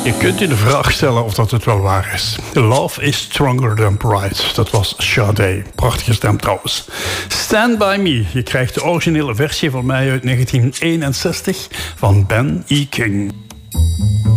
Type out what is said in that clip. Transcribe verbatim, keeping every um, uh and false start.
Je kunt je de vraag stellen of dat het wel waar is. Love is stronger than pride. Dat was Sade. Prachtige stem trouwens. Stand By Me. Je krijgt de originele versie van mij uit negentien eenenzestig van Ben E. King.